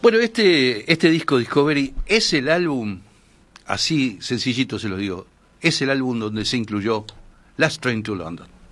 Bueno, este disco Discovery es el álbum, así sencillito se lo digo, es el álbum donde se incluyó Last Train to London.